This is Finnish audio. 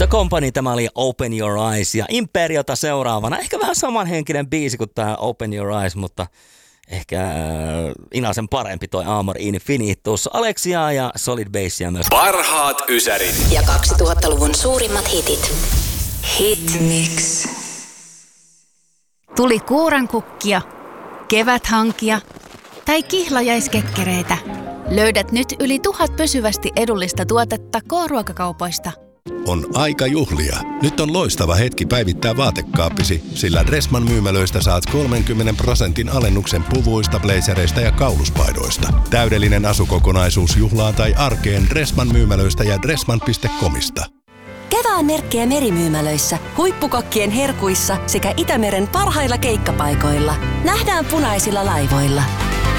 Company, tämä oli Open Your Eyes ja Imperiota seuraavana. Ehkä vähän samanhenkinen biisi kuin tämä Open Your Eyes, mutta ehkä inasen parempi toi Amor Infinitus. Alexia ja Solid Bassia myös. Parhaat ysärit. Ja 2000-luvun suurimmat hitit. Hit Mix. Tuli kuurankukkia, keväthankia tai kihlajaiskekkereitä. Löydät nyt yli 1000 pysyvästi edullista tuotetta K-ruokakaupoista. On aika juhlia. Nyt on loistava hetki päivittää vaatekaappisi, sillä Dressman myymälöistä saat 30% alennuksen puvuista, blazereista ja kauluspaidoista. Täydellinen asukokonaisuus juhlaan tai arkeen Dressman myymälöistä ja dressman.comista. Kevään merkkejä merimyymälöissä, huippukokkien herkuissa sekä Itämeren parhailla keikkapaikoilla. Nähdään punaisilla laivoilla.